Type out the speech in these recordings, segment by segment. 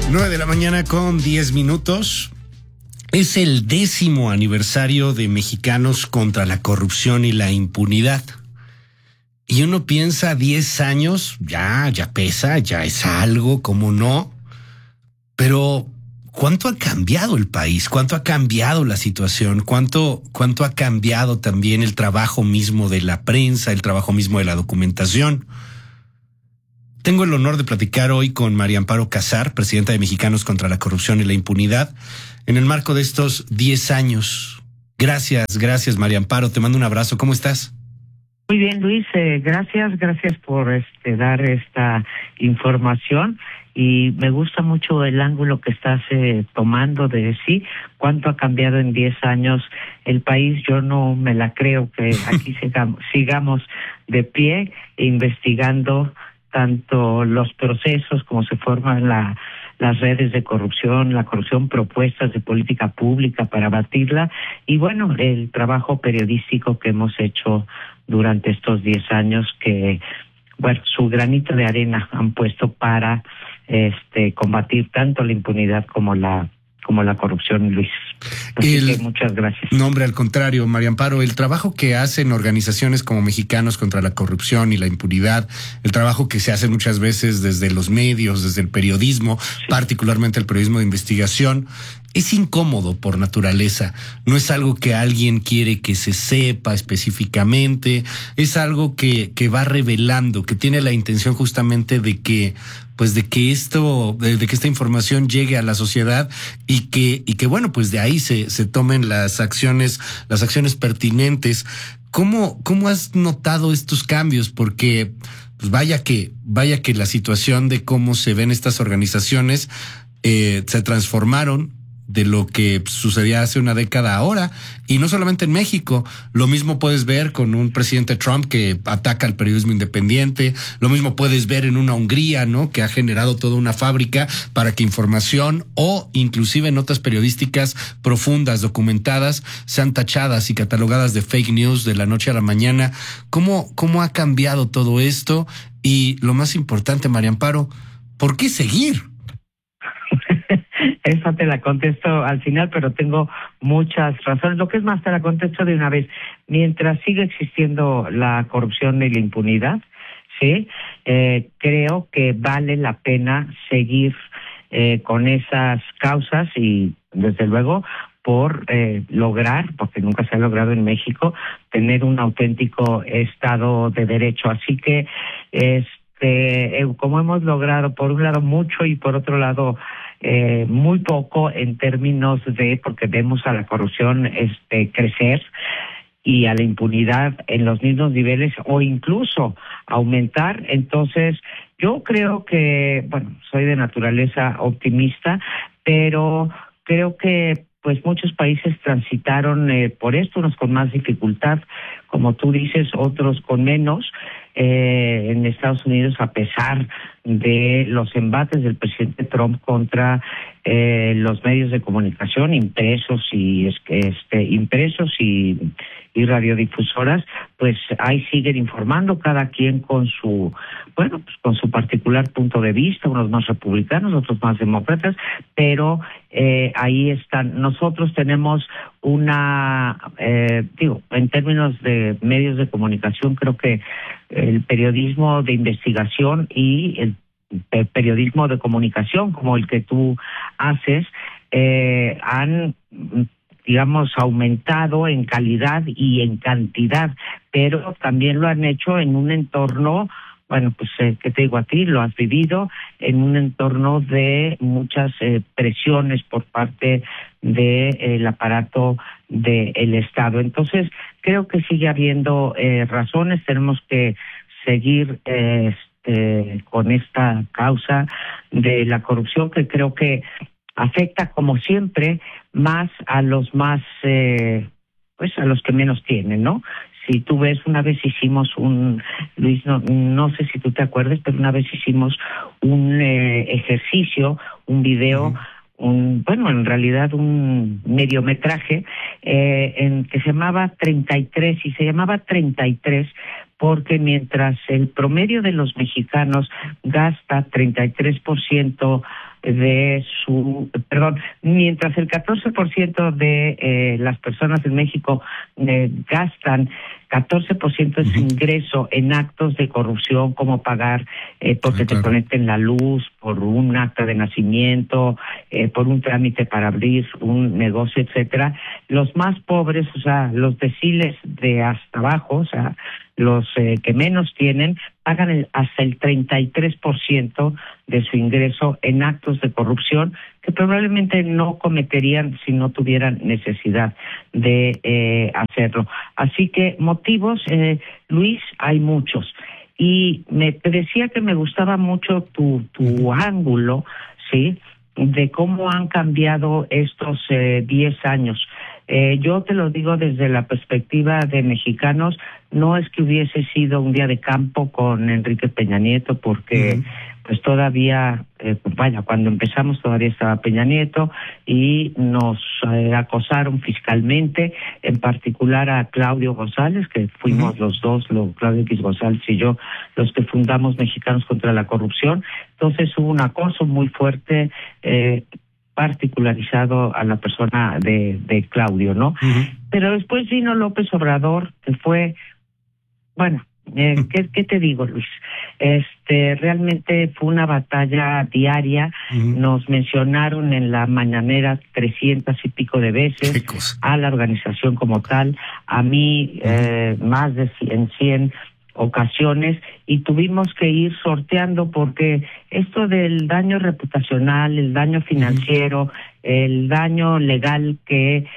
9 de la mañana con 10 minutos. Es el 10º aniversario de Mexicanos contra la Corrupción y la Impunidad. Y uno piensa 10 años, ya pesa, ya es algo, ¿cómo no? Pero ¿cuánto ha cambiado el país? ¿Cuánto ha cambiado la situación? ¿Cuánto ha cambiado también el trabajo mismo de la prensa, el trabajo mismo de la documentación? Tengo el honor de platicar hoy con María Amparo Casar, presidenta de Mexicanos contra la Corrupción y la Impunidad, en el marco de estos 10 años. Gracias María Amparo, te mando un abrazo. ¿Cómo estás? Muy bien, Luis, gracias por dar esta información, y me gusta mucho el ángulo que estás tomando de cuánto ha cambiado en 10 años el país. Yo no me la creo que aquí sigamos de pie investigando tanto los procesos como se forman las redes de corrupción, la corrupción, propuestas de política pública para abatirla, y bueno, el trabajo periodístico que hemos hecho durante estos 10 años que, bueno, su granito de arena han puesto para combatir tanto la impunidad como la corrupción, Luis. Así que muchas gracias. No, hombre, al contrario, María Amparo, el trabajo que hacen organizaciones como Mexicanos contra la Corrupción y la Impunidad, el trabajo que se hace muchas veces desde los medios, desde el periodismo, particularmente el periodismo de investigación, es incómodo por naturaleza. No es algo que alguien quiere que se sepa específicamente, es algo que va revelando, que tiene la intención justamente de que esta información llegue a la sociedad y que bueno, pues de ahí se tomen las acciones pertinentes. ¿Cómo has notado estos cambios? Porque pues vaya que la situación de cómo se ven estas organizaciones se transformaron de lo que sucedía hace una década ahora, y no solamente en México. Lo mismo puedes ver con un presidente Trump que ataca al periodismo independiente, lo mismo puedes ver en una Hungría, ¿no?, que ha generado toda una fábrica para que información o inclusive notas periodísticas profundas, documentadas, sean tachadas y catalogadas de fake news de la noche a la mañana. ¿Cómo ha cambiado todo esto? Y lo más importante, María Amparo, ¿por qué seguir? Esa te la contesto al final, pero tengo muchas razones. Lo que es más, te la contesto de una vez. Mientras siga existiendo la corrupción y la impunidad, creo que vale la pena seguir con esas causas, y desde luego por lograr, porque nunca se ha logrado en México, tener un auténtico Estado de Derecho. Así que como hemos logrado por un lado mucho y por otro lado muy poco en términos porque vemos a la corrupción crecer y a la impunidad en los mismos niveles o incluso aumentar. Entonces yo creo que, bueno, soy de naturaleza optimista, pero creo que pues muchos países transitaron por esto, unos con más dificultad, como tú dices, otros con menos. En Estados Unidos, a pesar de los embates del presidente Trump contra los medios de comunicación impresos y radiodifusoras, pues ahí siguen informando, cada quien con su particular punto de vista, unos más republicanos, otros más demócratas, pero ahí están. Nosotros tenemos en términos de medios de comunicación, creo que el periodismo de investigación y el periodismo de comunicación como el que tú haces han, digamos, aumentado en calidad y en cantidad, pero también lo han hecho en un entorno, bueno, pues, ¿qué te digo a ti? Lo has vivido en un entorno de muchas presiones por parte del aparato del Estado. Entonces, creo que sigue habiendo razones. Tenemos que seguir con esta causa de la corrupción, que creo que afecta, como siempre, más a los a los que menos tienen, ¿no? Si tú ves, una vez hicimos Luis, no sé si tú te acuerdas, pero una vez hicimos un ejercicio, un video, en realidad un mediometraje que se llamaba 33, y se llamaba 33 porque mientras el promedio de los mexicanos gasta 33% mientras el 14% de las personas en México gastan 14% de su ingreso en actos de corrupción, como pagar porque te conecten la luz, por un acta de nacimiento, por un trámite para abrir un negocio, etcétera. Los más pobres, o sea, los deciles de hasta abajo, o sea, los que menos tienen, pagan hasta el 33% de su ingreso en actos de corrupción que probablemente no cometerían si no tuvieran necesidad de hacerlo. Así que motivos, Luis, hay muchos. Y te decía que me gustaba mucho tu ángulo, ¿sí?, de cómo han cambiado estos 10 años. Yo te lo digo desde la perspectiva de mexicanos, no es que hubiese sido un día de campo con Enrique Peña Nieto, porque pues todavía, cuando empezamos todavía estaba Peña Nieto y nos acosaron fiscalmente, en particular a Claudio González, que fuimos los dos, Claudio X González y yo, los que fundamos Mexicanos contra la Corrupción. Entonces hubo un acoso muy fuerte, particularizado a la persona de Claudio, ¿no? Pero después vino López Obrador, que fue, ¿qué te digo, Luis? Realmente fue una batalla diaria. Nos mencionaron en la mañanera 300 y pico de veces a la organización como tal, a mí más de 100 ocasiones, y tuvimos que ir sorteando, porque esto del daño reputacional, el daño financiero, el daño legal que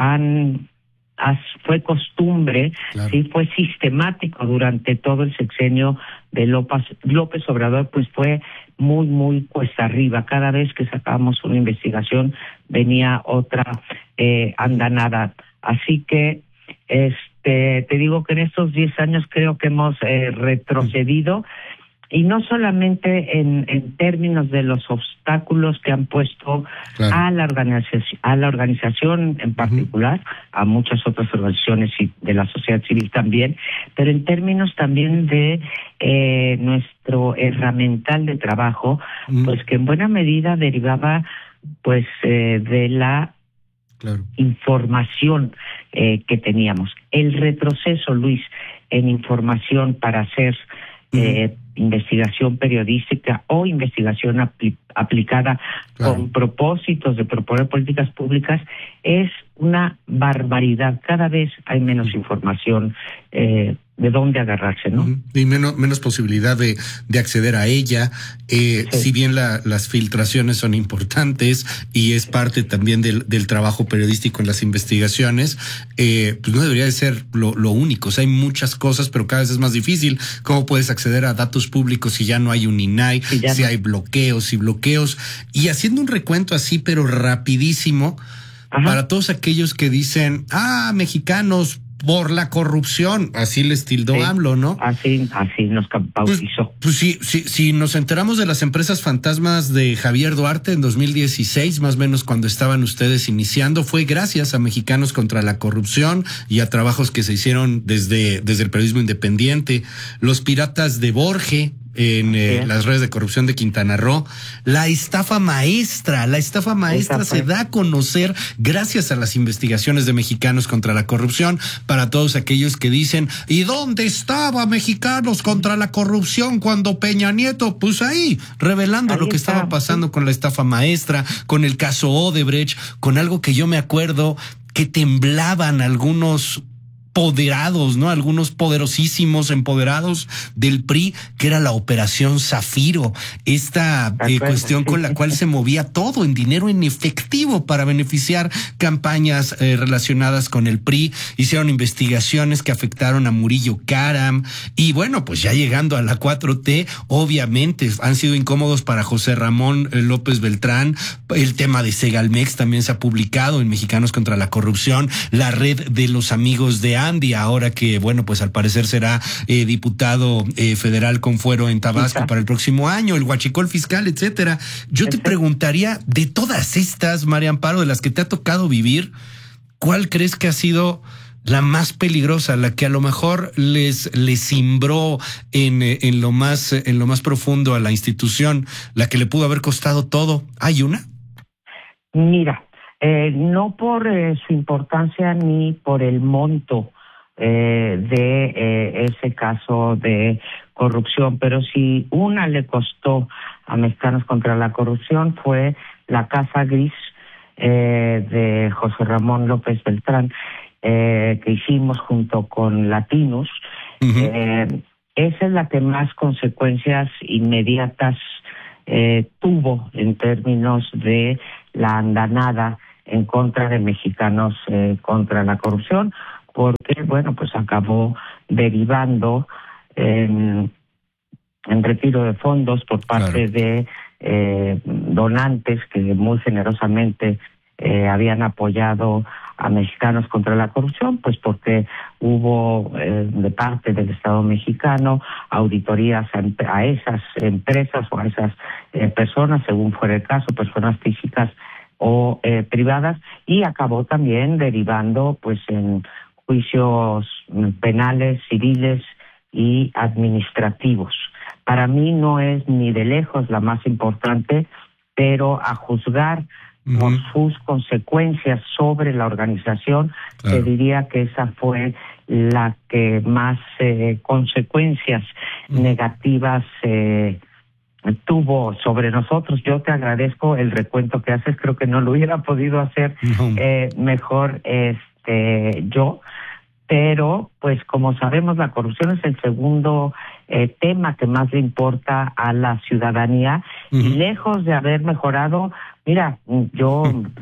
fue costumbre, sí, fue sistemático durante todo el sexenio de López Obrador, pues fue muy, muy cuesta arriba. Cada vez que sacábamos una investigación venía otra andanada. Así que te digo que en estos 10 años creo que hemos retrocedido, y no solamente en términos de los obstáculos que han puesto a la organización en particular, a muchas otras organizaciones y de la sociedad civil también, pero en términos también de nuestro herramental de trabajo, pues que en buena medida derivaba pues de la información que teníamos. El retroceso, Luis, en información para hacer investigación periodística o investigación aplicada con propósitos de proponer políticas públicas es una barbaridad. Cada vez hay menos información de dónde agarrarse, ¿no? Y menos posibilidad de acceder a ella. Si bien las filtraciones son importantes y es parte también del trabajo periodístico en las investigaciones, pues no debería de ser lo único. O sea, hay muchas cosas, pero cada vez es más difícil. ¿Cómo puedes acceder a datos públicos si ya no hay un INAI, si hay bloqueos y bloqueos? Y haciendo un recuento así, pero rapidísimo, para todos aquellos que dicen, mexicanos por la corrupción, así les tildó AMLO, ¿no? Así nos bautizó. Pues sí, nos enteramos de las empresas fantasmas de Javier Duarte en 2016, más o menos cuando estaban ustedes iniciando, fue gracias a Mexicanos contra la Corrupción y a trabajos que se hicieron desde el periodismo independiente. Los piratas de Borge en las redes de corrupción de Quintana Roo. La estafa maestra se da a conocer gracias a las investigaciones de Mexicanos contra la Corrupción. Para todos aquellos que dicen, ¿y dónde estaba Mexicanos contra la Corrupción cuando Peña Nieto? Pues ahí, revelando lo que estaba pasando con la estafa maestra, con el caso Odebrecht, con algo que yo me acuerdo que temblaban algunos poderados, ¿no? Algunos poderosísimos empoderados del PRI, que era la Operación Zafiro, esta cuestión con la cual se movía todo en dinero en efectivo para beneficiar campañas relacionadas con el PRI. Hicieron investigaciones que afectaron a Murillo Karam y bueno, pues ya llegando a la 4T, obviamente han sido incómodos para José Ramón López Beltrán. El tema de Segalmex también se ha publicado en Mexicanos contra la Corrupción, la red de los amigos de Andy, ahora que, bueno, pues al parecer será diputado federal con fuero en Tabasco para el próximo año, el huachicol fiscal, etcétera. Yo te preguntaría, de todas estas, María Amparo, de las que te ha tocado vivir, ¿cuál crees que ha sido la más peligrosa, la que a lo mejor les cimbró en lo más profundo a la institución, la que le pudo haber costado todo? ¿Hay una? Mira, no por su importancia ni por el monto de ese caso de corrupción, pero si una le costó a Mexicanos contra la Corrupción fue la Casa Gris de José Ramón López Beltrán, que hicimos junto con Latinos. Esa es la que más consecuencias inmediatas tuvo en términos de la andanada en contra de Mexicanos contra la Corrupción, porque, bueno, pues acabó derivando en retiro de fondos por parte de donantes que muy generosamente habían apoyado a Mexicanos contra la Corrupción, pues porque hubo de parte del Estado mexicano auditorías a esas empresas o a esas personas, según fuera el caso, personas físicas o privadas, y acabó también derivando pues en juicios penales, civiles y administrativos. Para mí no es ni de lejos la más importante, pero a juzgar por sus consecuencias sobre la organización, te diría que esa fue la que más consecuencias negativas tuvo sobre nosotros. Yo te agradezco el recuento que haces, creo que no lo hubiera podido hacer mejor yo, pero pues como sabemos la corrupción es el segundo tema que más le importa a la ciudadanía y lejos de haber mejorado, mira, yo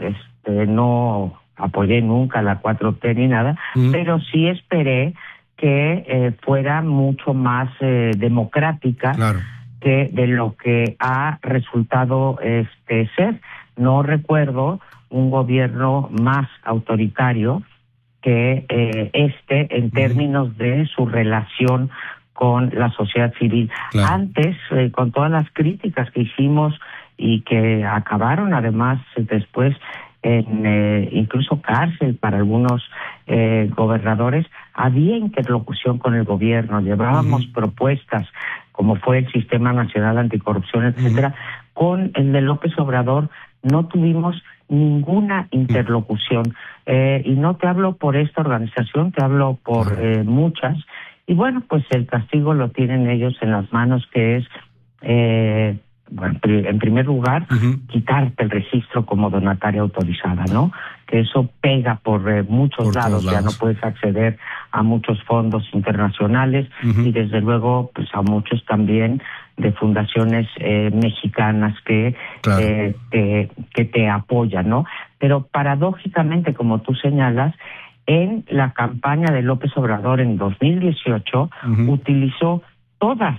no apoyé nunca la 4T ni nada, pero sí esperé que fuera mucho más democrática que de lo que ha resultado ser. No recuerdo un gobierno más autoritario que en términos de su relación con la sociedad civil. Antes, con todas las críticas que hicimos y que acabaron además después en incluso cárcel para algunos gobernadores, había interlocución con el gobierno, llevábamos propuestas como fue el Sistema Nacional Anticorrupción, etcétera. Con el de López Obrador no tuvimos ninguna interlocución. Y no te hablo por esta organización, te hablo por muchas. Y bueno, pues el castigo lo tienen ellos en las manos, que es, bueno, en primer lugar, quitarte el registro como donataria autorizada, ¿no? Que eso pega por muchos lados, ya no puedes acceder a muchos fondos internacionales y desde luego pues a muchos también de fundaciones mexicanas que te apoyan, ¿no? Pero paradójicamente, como tú señalas, en la campaña de López Obrador en 2018 utilizó todas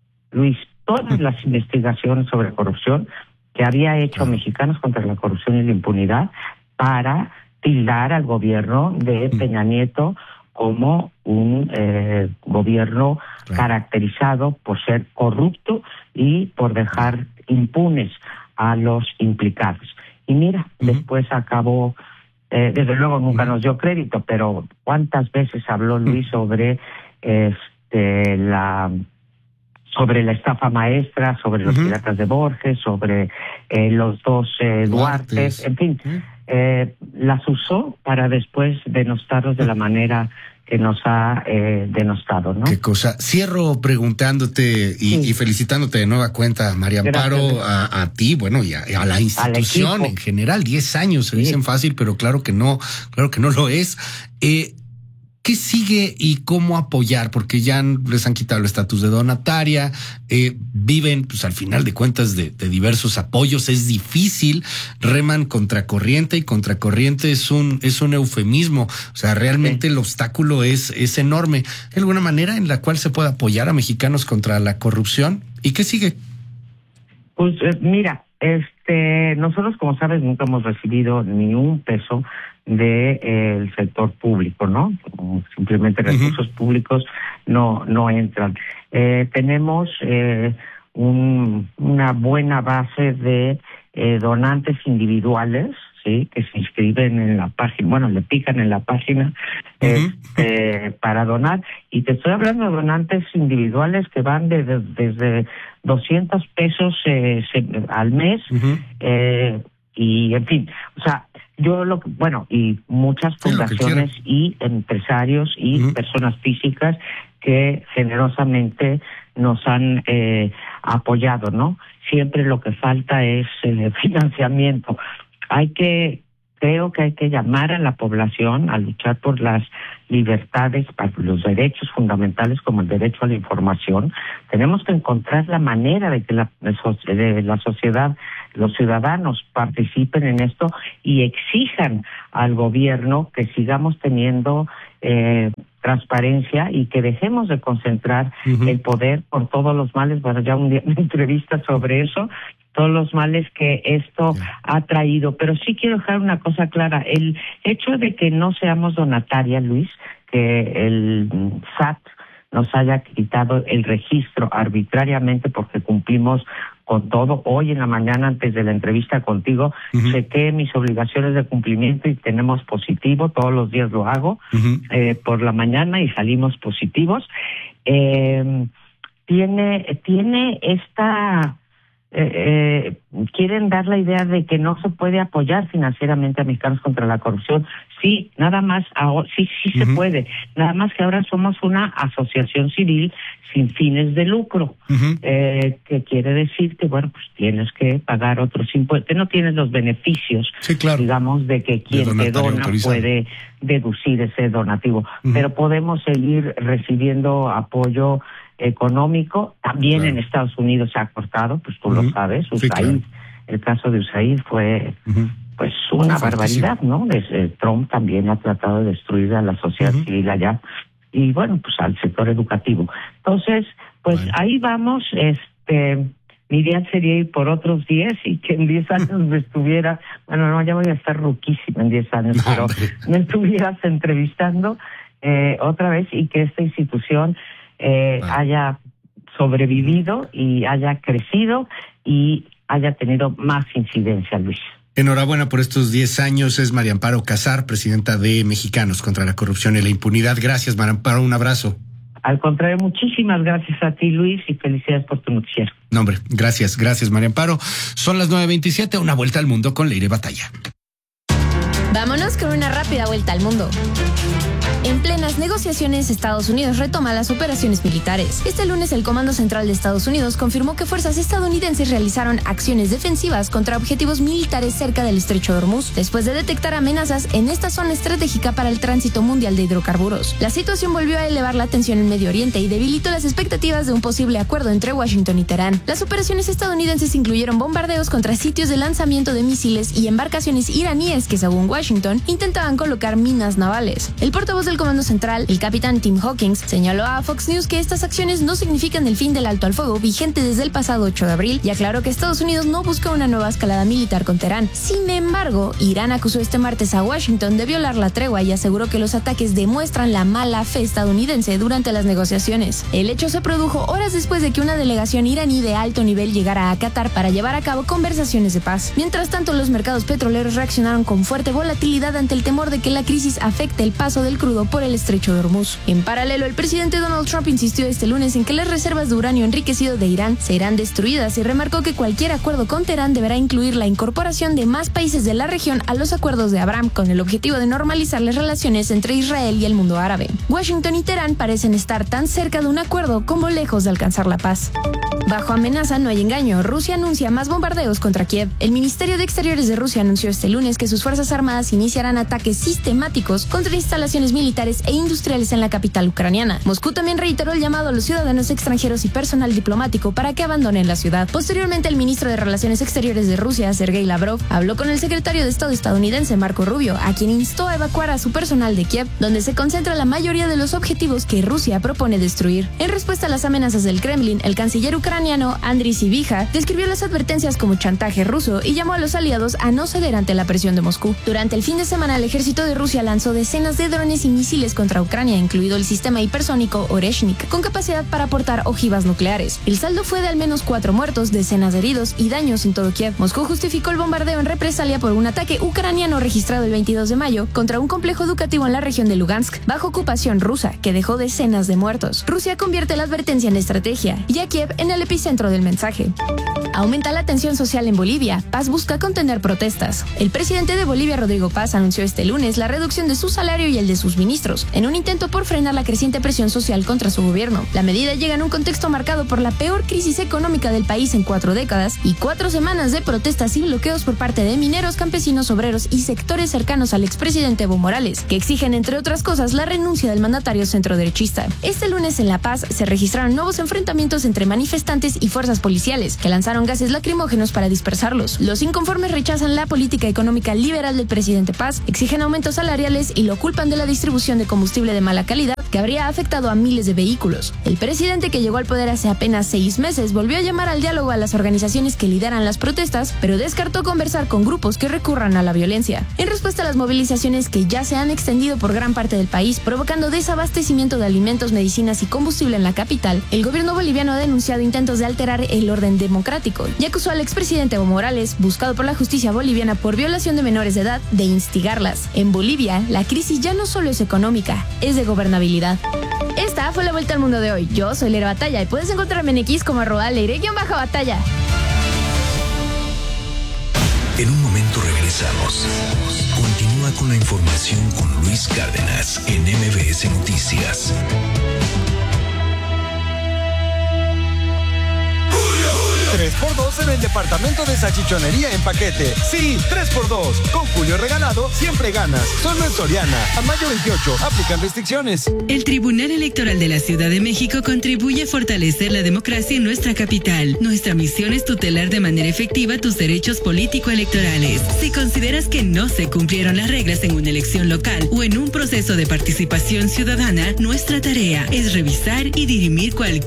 las investigaciones sobre corrupción que había hecho Mexicanos contra la Corrupción y la Impunidad para tildar al gobierno de Peña Nieto como un gobierno caracterizado por ser corrupto y por dejar impunes a los implicados. Y mira, después acabó, desde luego nunca nos dio crédito, pero ¿cuántas veces habló Luis sobre la estafa maestra, sobre los piratas de Borges, sobre los dos Duartes, en fin, las usó para después denostarlos de la manera que nos ha denostado, ¿no? Qué cosa. Cierro preguntándote y felicitándote de nueva cuenta, María Amparo, a ti, bueno, y a la institución en general. 10 años se dicen fácil, pero claro que no lo es. ¿Qué sigue y cómo apoyar? Porque ya les han quitado el estatus de donataria, viven, pues al final de cuentas, de diversos apoyos. Es difícil, reman contracorriente, y contracorriente es un eufemismo. O sea, realmente el obstáculo es enorme. ¿Hay alguna manera en la cual se pueda apoyar a Mexicanos contra la corrupción? ¿Y qué sigue? Pues mira, nosotros, como sabes, nunca hemos recibido ni un peso del sector público, ¿no? Simplemente recursos públicos no entran. Tenemos una buena base de donantes individuales, ¿sí? Que se inscriben en la página, bueno, le pican en la página para donar. Y te estoy hablando de donantes individuales que van desde 200 pesos al mes, y en fin, o sea, y muchas fundaciones y empresarios y personas físicas que generosamente nos han apoyado, ¿no? Siempre lo que falta es financiamiento. Creo que hay que llamar a la población a luchar por las libertades, por los derechos fundamentales como el derecho a la información. Tenemos que encontrar la manera de que la sociedad, los ciudadanos participen en esto y exijan al gobierno que sigamos teniendo transparencia y que dejemos de concentrar el poder por todos los males. Bueno, ya un día una entrevista sobre eso, todos los males que esto ha traído. Pero sí quiero dejar una cosa clara. El hecho de que no seamos donatarias, Luis, que el SAT nos haya quitado el registro arbitrariamente porque cumplimos con todo. Hoy en la mañana, antes de la entrevista contigo, chequé mis obligaciones de cumplimiento y tenemos positivo. Todos los días lo hago por la mañana y salimos positivos. Tiene esta... quieren dar la idea de que no se puede apoyar financieramente a Mexicanos contra la Corrupción. Sí, nada más, sí se puede. Nada más que ahora somos una asociación civil sin fines de lucro, que quiere decir que, bueno, pues tienes que pagar otros impuestos. No tienes los beneficios, digamos, de que quien te dona puede deducir ese donativo. Pero podemos seguir recibiendo apoyo económico. También en Estados Unidos se ha cortado, pues tú lo sabes, USAID, el caso de USAID fue pues una barbaridad, ¿no? Trump también ha tratado de destruir a la sociedad civil allá y bueno, pues al sector educativo. Entonces, pues ahí vamos. Mi idea sería ir por otros 10 y que en 10 años me estuviera, bueno, no, ya voy a estar ruquísima en 10 años, pero me estuvieras entrevistando otra vez y que esta institución haya sobrevivido y haya crecido y haya tenido más incidencia, Luis. Enhorabuena por estos 10 años. Es María Amparo Casar, presidenta de Mexicanos contra la Corrupción y la Impunidad. Gracias, María Amparo, un abrazo. Al contrario, muchísimas gracias a ti, Luis, y felicidades por tu noticiero. No, hombre, gracias, María Amparo. Son las 9:27, una vuelta al mundo con Leire Batalla. Vámonos con una rápida vuelta al mundo. En plenas negociaciones, Estados Unidos retoma las operaciones militares. Este lunes, el Comando Central de Estados Unidos confirmó que fuerzas estadounidenses realizaron acciones defensivas contra objetivos militares cerca del Estrecho de Hormuz, después de detectar amenazas en esta zona estratégica para el tránsito mundial de hidrocarburos. La situación volvió a elevar la tensión en Medio Oriente y debilitó las expectativas de un posible acuerdo entre Washington y Teherán. Las operaciones estadounidenses incluyeron bombardeos contra sitios de lanzamiento de misiles y embarcaciones iraníes que, según Washington, intentaban colocar minas navales. El portavoz del Comando Central, el capitán Tim Hawkins, señaló a Fox News que estas acciones no significan el fin del alto al fuego vigente desde el pasado 8 de abril y aclaró que Estados Unidos no busca una nueva escalada militar con Teherán. Sin embargo, Irán acusó este martes a Washington de violar la tregua y aseguró que los ataques demuestran la mala fe estadounidense durante las negociaciones. El hecho se produjo horas después de que una delegación iraní de alto nivel llegara a Qatar para llevar a cabo conversaciones de paz. Mientras tanto, los mercados petroleros reaccionaron con fuerte volatilidad ante el temor de que la crisis afecte el paso del crudo por el Estrecho de Hormuz. En paralelo, el presidente Donald Trump insistió este lunes en que las reservas de uranio enriquecido de Irán serán destruidas y remarcó que cualquier acuerdo con Teherán deberá incluir la incorporación de más países de la región a los acuerdos de Abraham con el objetivo de normalizar las relaciones entre Israel y el mundo árabe. Washington y Teherán parecen estar tan cerca de un acuerdo como lejos de alcanzar la paz. Bajo amenaza no hay engaño. Rusia anuncia más bombardeos contra Kiev. El Ministerio de Exteriores de Rusia anunció este lunes que sus fuerzas armadas iniciarán ataques sistemáticos contra instalaciones militares e industriales en la capital ucraniana. Moscú también reiteró el llamado a los ciudadanos extranjeros y personal diplomático para que abandonen la ciudad. Posteriormente, el ministro de Relaciones Exteriores de Rusia, Sergei Lavrov, habló con el secretario de Estado estadounidense, Marco Rubio, a quien instó a evacuar a su personal de Kiev, donde se concentra la mayoría de los objetivos que Rusia propone destruir. En respuesta a las amenazas del Kremlin, el canciller ucraniano ucraniano Andriy Sybiha describió las advertencias como chantaje ruso y llamó a los aliados a no ceder ante la presión de Moscú. Durante el fin de semana, el ejército de Rusia lanzó decenas de drones y misiles contra Ucrania, incluido el sistema hipersónico Oreshnik, con capacidad para portar ojivas nucleares. El saldo fue de al menos 4 muertos, decenas de heridos y daños en todo Kiev. Moscú justificó el bombardeo en represalia por un ataque ucraniano registrado el 22 de mayo contra un complejo educativo en la región de Lugansk, bajo ocupación rusa, que dejó decenas de muertos. Rusia convierte la advertencia en estrategia y a Kiev en el epicentro del mensaje. Aumenta la tensión social en Bolivia. Paz busca contener protestas. El presidente de Bolivia, Rodrigo Paz, anunció este lunes la reducción de su salario y el de sus ministros, en un intento por frenar la creciente presión social contra su gobierno. La medida llega en un contexto marcado por la peor crisis económica del país en 4 décadas y 4 semanas de protestas y bloqueos por parte de mineros, campesinos, obreros y sectores cercanos al expresidente Evo Morales, que exigen, entre otras cosas, la renuncia del mandatario centroderechista. Este lunes en La Paz se registraron nuevos enfrentamientos entre manifestantes y fuerzas policiales, que lanzaron gases lacrimógenos para dispersarlos. Los inconformes rechazan la política económica liberal del presidente Paz, exigen aumentos salariales y lo culpan de la distribución de combustible de mala calidad que habría afectado a miles de vehículos. El presidente, que llegó al poder hace apenas 6 meses, volvió a llamar al diálogo a las organizaciones que lideran las protestas, pero descartó conversar con grupos que recurran a la violencia. En respuesta a las movilizaciones que ya se han extendido por gran parte del país, provocando desabastecimiento de alimentos, medicinas y combustible en la capital, el gobierno boliviano ha denunciado intentos de alterar el orden democrático y acusó al expresidente Evo Morales, buscado por la justicia boliviana por violación de menores de edad, de instigarlas. En Bolivia, la crisis ya no solo es económica, es de gobernabilidad. Esta fue la vuelta al mundo de hoy. Yo soy Leire Batalla y puedes encontrarme en X como @Leire_Batalla. En un momento regresamos. Continúa con la información con Luis Cárdenas en MBS Noticias. 3x2 en el departamento de salchichonería en paquete. Sí, 3x2. Con Julio Regalado siempre ganas. Solo en Soriana. A mayo 28. Aplican restricciones. El Tribunal Electoral de la Ciudad de México contribuye a fortalecer la democracia en nuestra capital. Nuestra misión es tutelar de manera efectiva tus derechos político-electorales. Si consideras que no se cumplieron las reglas en una elección local o en un proceso de participación ciudadana, nuestra tarea es revisar y dirimir cualquier